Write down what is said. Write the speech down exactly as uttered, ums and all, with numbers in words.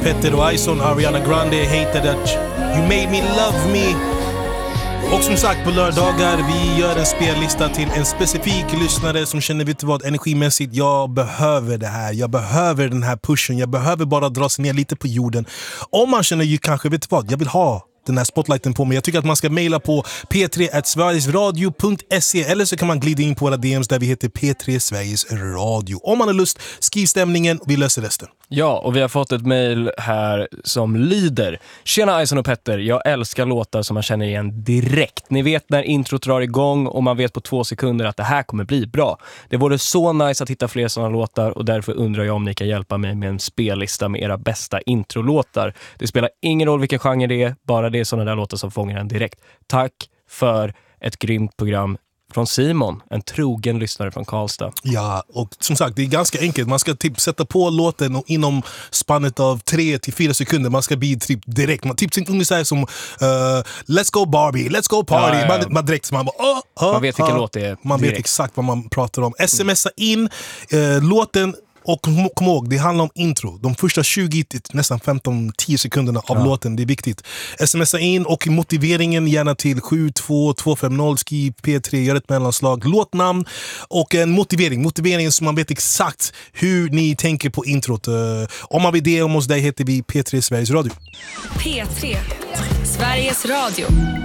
Petter och Ison, Ariana Grande, Hated That You Made Me Love Me. Och som sagt, på lördagar vi gör en spellista till en specifik lyssnare som känner, vet du vad, energimässigt, jag behöver det här, jag behöver den här pushen, jag behöver bara dra sig ner lite på jorden. Om man känner ju kanske, vet du vad, jag vill ha den här spotlighten på mig. Jag tycker att man ska mejla på p tre at sverigesradio punkt se eller så kan man glida in på våra D Ms där vi heter P tre Sveriges Radio. Om man har lust, skriv stämningen och vi löser resten. Ja, och vi har fått ett mejl här som lyder: Tjena Ison och Petter, jag älskar låtar som man känner igen direkt. Ni vet när introt drar igång och man vet på två sekunder att det här kommer bli bra. Det vore så nice att hitta fler sådana låtar och därför undrar jag om ni kan hjälpa mig med en spellista med era bästa introlåtar. Det spelar ingen roll vilken genre det är, bara det är sådana där låtar som fångar en direkt. Tack för ett grymt program från Simon, en trogen lyssnare från Karlstad. Ja, och som sagt, det är ganska enkelt. Man ska typ sätta på låten och inom spannet av tre till fyra sekunder man ska bli typ direkt. Man typ ungefär som uh, Let's go Barbie, let's go party. Ja, ja, ja. Man, man direkt, man bara, oh, oh, man vet vilken oh. låt det är. Man direkt. vet exakt vad man pratar om. Smsa in uh, låten. Och kom, kom ihåg, det handlar om intro. De första tjugo, nästan femton till tio sekunderna av ja. låten, det är viktigt. Smsa in och motiveringen gärna till sju två två fem noll, skriv P tre, gör ett mellanslag, låtnamn och en motivering. Motiveringen så man vet exakt hur ni tänker på introt. Uh, om man vill det om oss, där heter vi P tre Sveriges Radio. P tre Sveriges Radio.